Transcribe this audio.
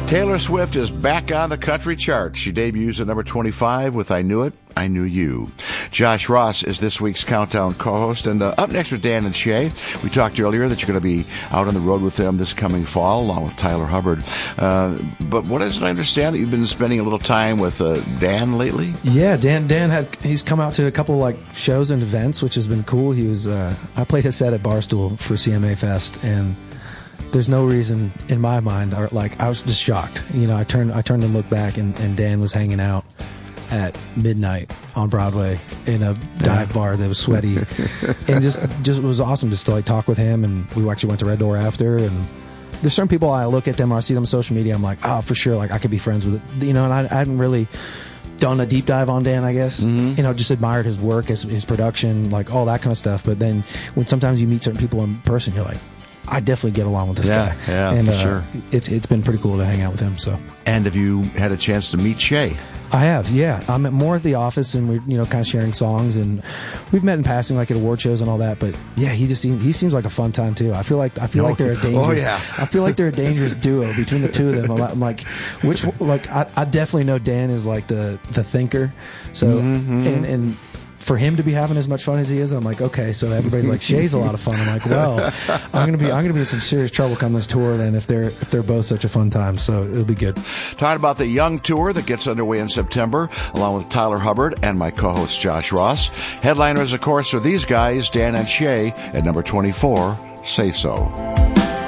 Taylor Swift is back on the country chart. She debuts at number 25 with I Knew It, I Knew You. Josh Ross is this week's Countdown co-host. And up next with Dan and Shay. We talked earlier that you're going to be out on the road with them this coming fall, along with Tyler Hubbard. But what is it I understand that you've been spending a little time with Dan lately? Yeah, Dan he's come out to a couple like shows and events, which has been cool. He was I played his set at Barstool for CMA Fest, and there's no reason in my mind, or like I was just shocked. You know, I turned and looked back, and Dan was hanging out at midnight on Broadway in a dive bar that was sweaty, and just it was awesome just to like talk with him. And we actually went to Red Door after. And there's certain people I look at them or I see them on social media, I'm like, oh, for sure, like I could be friends with it. You know, and I hadn't really done a deep dive on Dan, I guess. You know, just admired his work, his production, like all that kind of stuff. But then when sometimes you meet certain people in person, you're like, I definitely get along with this guy. Yeah, and, for sure. It's been pretty cool to hang out with him. So. And have you had a chance to meet Shay? I have, yeah. I'm more at the office, and we're kind of sharing songs, and we've met in passing, like at award shows and all that. But yeah, he seems like a fun time too. I feel like they're a dangerous. I feel like they're a dangerous duo between the two of them. I'm like, I definitely know Dan is like the thinker. So and for him to be having as much fun as he is, I'm like, okay, so everybody's like, Shay's a lot of fun. I'm like, well, I'm gonna be in some serious trouble come this tour then if they're both such a fun time. So it'll be good. Talking about the Young Tour that gets underway in September, along with Tyler Hubbard and my co-host Josh Ross. Headliners, of course, are these guys, Dan and Shay, at number 24, Say So.